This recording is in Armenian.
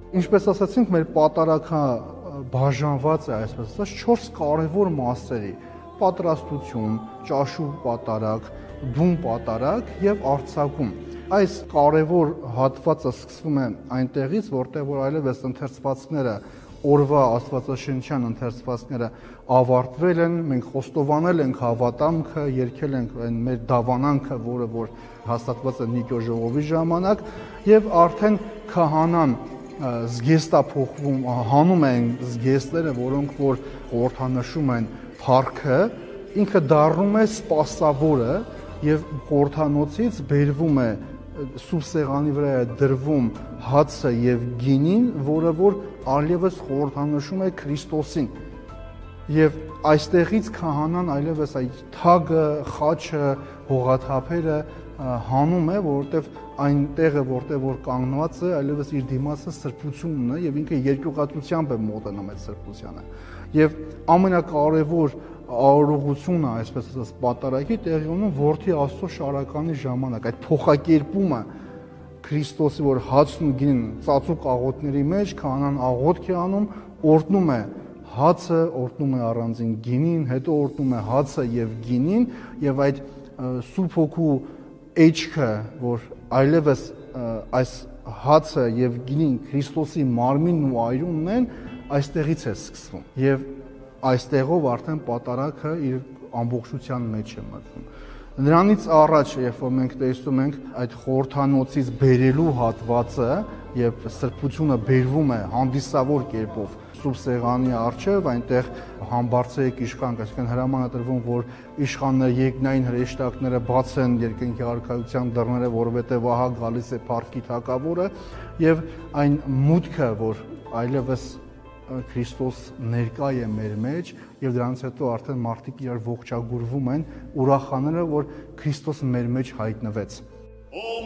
Ինչպես ասացինք, մեր պատարագը բաժանված է, այսպես ասած, 4 կարևոր մասերի՝ պատրաստություն, ճաշու պատարագ, բուն պատարագ եւ արձակում։ Այս կարևոր հատվածը սկսվում է այնտեղից, որտեղ որ այլևս ընթերցվածքները օրվա աստվածաշնչյան ընթերցվածքները ավարտվել են, մենք խոստովանել ենք հավատամքը, երգել ենք այն մեր դավանանքը, որը որ հաստատված է Նիկո ժողովի ժամանակ, եւ արդեն քահանան զգեստափոխվում, հանում են զգեստները, որոնք որ խորհրդանշում են փառքը, ինքը դառնում է սպասավորը եւ խորհրդանոցից բերվում է սուրբ սեղանի վրա է դրվում հացը եւ գինին, որը որ այլևս խորհրդանշում է Քրիստոսին։ Եվ այստեղից քահանան այլևս այդ թագը, խաչը, հողաթափերը հանում է, որովհետեւ այն տեղը, որտեղ որ կանգնված է, այլևս իր դիմացը սրբությունն է եւ ինքը երկյուղածությամբ է մոտենում այդ սրբությանը։ Եվ ամենակարևոր արարողությունը, այսպես ասած, պատարագի տեղի ունում որդի Աստծո շարականի ժամանակ, այդ փոխակերպումը Քրիստոսի, որ հացն ու գինին ծածուկ աղոթների մեջ քահանան աղոթք է անում, օրհնում է հացը, օրհնում է առանձին գինին, հետո օրհնում է հացը եւ գինին, եւ այդ Սուրբ Հոգու էջքը, որ այլևս այս հացը եւ գինին Քրիստոսի մարմինն ու այրունն են, այստեղից է սկսվում։ Եվ այստեղով արդեն պատարագը իր ամբողջության մեջ է մտնում։ Նրանից առաջ, երբ որ մենք տեսնում ենք այդ խորհրդանոցից բերելու հատվածը եւ սրբությունը բերվում է հանդիսավոր կերպով սուրբ սեղանի առջև, այնտեղ համբարձեկ իշխանք, այսինքն հրաման է տրվում, որ իշխանները երկնային հրեշտակները բացեն երկնքի արքայության դռները, որովհետեւ ահա գալիս է փառքի թագավորը եւ այն մուտքը, որ այլևս Քրիստոս ներկա է մեր մեջ եւ դրանից հետո արդեն մարդիկ իրար ողջագուրվում են ուրախանալը, որ Քրիստոսը մեր մեջ հայտնվեց։